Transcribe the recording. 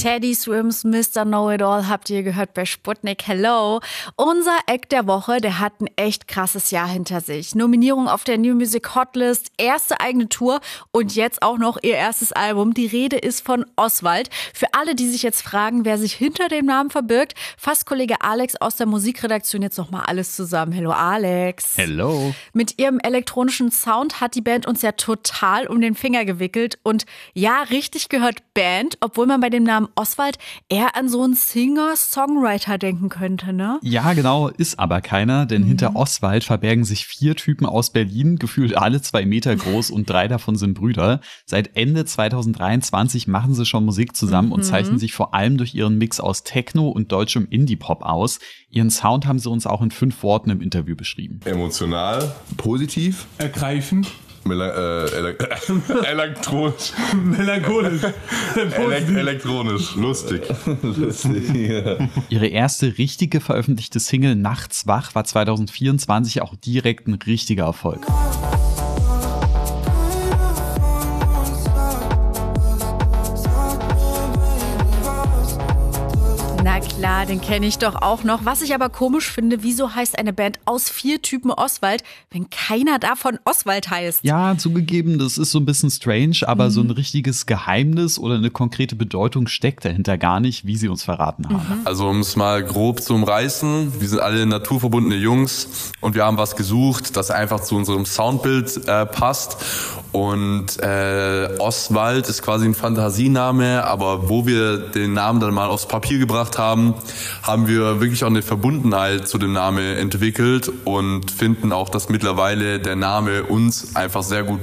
Teddy Swims, Mr. Know-It-All habt ihr gehört bei Sputnik. Hello. Unser Act der Woche, der hat ein echt krasses Jahr hinter sich. Nominierung auf der New Music Hotlist, erste eigene Tour und jetzt auch noch ihr erstes Album. Die Rede ist von Oswald. Für alle, die sich jetzt fragen, wer sich hinter dem Namen verbirgt, fasst Kollege Alex aus der Musikredaktion jetzt nochmal alles zusammen. Hello Alex. Hello. Mit ihrem elektronischen Sound hat die Band uns ja total um den Finger gewickelt. Und ja, richtig gehört Band, obwohl man bei dem Namen Oswald eher an so einen Singer-Songwriter denken könnte, ne? Ja, genau, ist aber keiner, denn hinter Oswald verbergen sich 4 Typen aus Berlin, gefühlt alle 2 Meter groß und 3 davon sind Brüder. Seit Ende 2023 machen sie schon Musik zusammen und zeichnen sich vor allem durch ihren Mix aus Techno und deutschem Indie-Pop aus. Ihren Sound haben sie uns auch in 5 Worten im Interview beschrieben. Emotional, positiv, ergreifend, elektronisch, melancholisch, elektronisch, lustig. Ja. Ihre erste richtige veröffentlichte Single Nachts wach war 2024 auch direkt ein richtiger Erfolg. Na klar, den kenne ich doch auch noch. Was ich aber komisch finde, wieso heißt eine Band aus 4 Typen Oswald, wenn keiner davon Oswald heißt? Ja, zugegeben, das ist so ein bisschen strange, aber so ein richtiges Geheimnis oder eine konkrete Bedeutung steckt dahinter gar nicht, wie sie uns verraten haben. Also um es mal grob zu umreißen, wir sind alle naturverbundene Jungs und wir haben was gesucht, das einfach zu unserem Soundbild passt. Und Oswald ist quasi ein Fantasiename, aber wo wir den Namen dann mal aufs Papier gebracht haben, haben wir wirklich auch eine Verbundenheit zu dem Namen entwickelt und finden auch, dass mittlerweile der Name uns einfach sehr gut